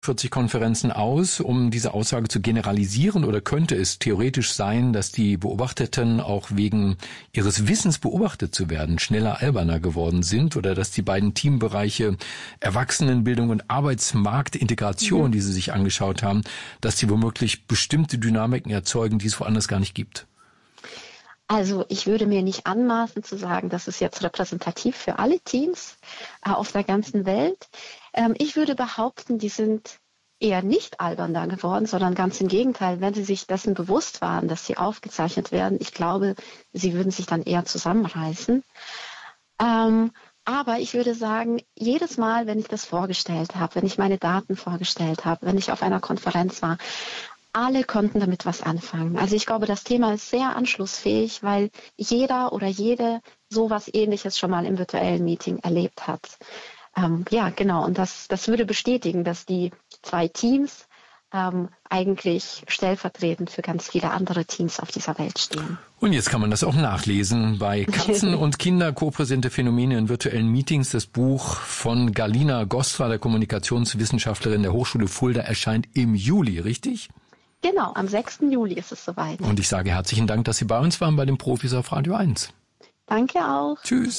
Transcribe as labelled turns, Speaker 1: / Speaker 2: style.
Speaker 1: 48-Konferenzen aus, um diese Aussage zu generalisieren? Oder könnte es theoretisch sein, dass die Beobachteten auch wegen ihres Wissens beobachtet zu werden schneller alberner geworden sind? Oder dass die beiden Teambereiche Erwachsenenbildung und Arbeitsmarktintegration, die Sie sich angeschaut haben, dass die womöglich bestimmte Dynamiken erzeugen, die es woanders gar nicht gibt?
Speaker 2: Also ich würde mir nicht anmaßen zu sagen, das ist jetzt repräsentativ für alle Teams auf der ganzen Welt. Ich würde behaupten, die sind eher nicht alberner geworden, sondern ganz im Gegenteil. Wenn sie sich dessen bewusst waren, dass sie aufgezeichnet werden, ich glaube, sie würden sich dann eher zusammenreißen. Aber ich würde sagen, jedes Mal, wenn ich das vorgestellt habe, wenn ich meine Daten vorgestellt habe, wenn ich auf einer Konferenz war, alle konnten damit was anfangen. Also ich glaube, das Thema ist sehr anschlussfähig, weil jeder oder jede sowas Ähnliches schon mal im virtuellen Meeting erlebt hat. Ja, genau. Und das würde bestätigen, dass die zwei Teams eigentlich stellvertretend für ganz viele andere Teams auf dieser Welt stehen.
Speaker 1: Und jetzt kann man das auch nachlesen bei Katzen und Kinder, kopräsente Phänomene in virtuellen Meetings. Das Buch von Galina Gostra, der Kommunikationswissenschaftlerin der Hochschule Fulda, erscheint im Juli, richtig?
Speaker 2: Genau, am 6. Juli ist es soweit.
Speaker 1: Und ich sage herzlichen Dank, dass Sie bei uns waren bei den Profis auf Radio 1.
Speaker 2: Danke auch.
Speaker 1: Tschüss.